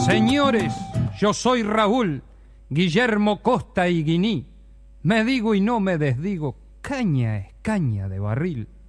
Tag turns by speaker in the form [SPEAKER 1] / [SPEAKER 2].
[SPEAKER 1] Señores, yo soy Raúl, Guillermo Costa y Guiní. Me digo y no me desdigo, caña es caña de barril.